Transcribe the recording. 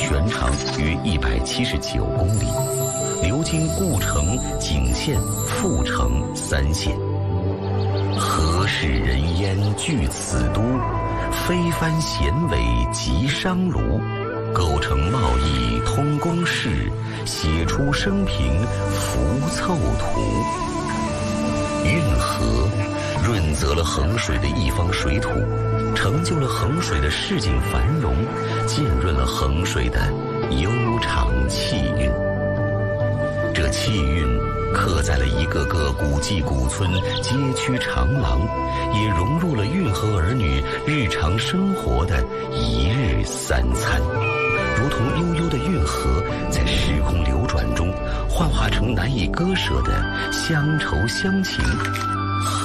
全长约179公里，流经故城、景县、阜城3县。何事人烟聚此都？非藩衔尾集商卢，构成贸易通公事，写出生平浮凑图。运河润泽了衡水的一方水土，成就了衡水的市井繁荣，浸润了衡水的悠长气韵。这气韵刻在了一个个古迹古村、街区长廊，也融入了运河儿女日常生活的一日三餐，如同悠悠的运河在时空流转中幻化成难以割舍的乡愁乡情。